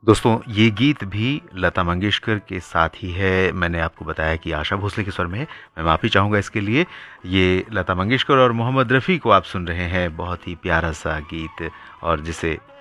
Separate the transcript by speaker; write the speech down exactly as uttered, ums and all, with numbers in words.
Speaker 1: दोस्तों ये गीत भी लता मंगेशकर के साथ ही है। मैंने आपको बताया कि आशा भोसले के स्वर में है, मैं माफ़ी चाहूँगा इसके लिए। ये लता मंगेशकर और मोहम्मद रफ़ी को आप सुन रहे हैं, बहुत ही प्यारा सा गीत और जिसे